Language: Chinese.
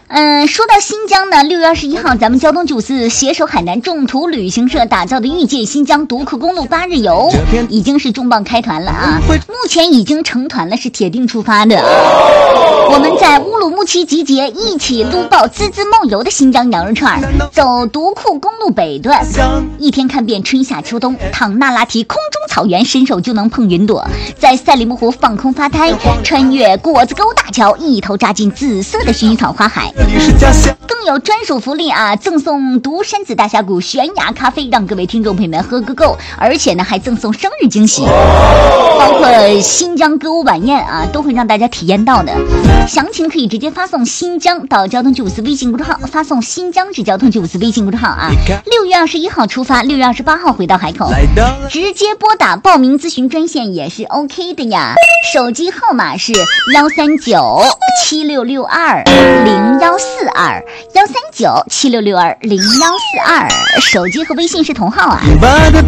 说到新疆呢，6月21号，咱们交通94携手海南众途旅行社打造的遇见新疆独库公路8日游，已经是重磅开团了啊！目前已经成团了，是铁定出发的。我们在乌鲁木齐集结，一起撸爆滋滋梦游的新疆羊肉串，走独库公路北段，一天看遍春夏秋冬，躺那拉提空中草原，伸手就能碰云朵，在赛里木湖放空发呆，穿越果子沟大桥，一头扎进紫色的薰衣草花海。更有专属福利啊，赠送独山子大峡谷悬崖咖啡，让各位听众朋友们喝个够，而且呢还赠送生日惊喜，包括新疆歌舞晚宴啊，都会让大家体验到的。详情可以直接发送新疆到交通954微信公众号，发送新疆至交通954微信公众号啊。6月21号出发，6月28号回到海口，直接拨打报名咨询专线也是 OK 的呀，手机号码是13976620142，13976620142，手机和微信是同号啊。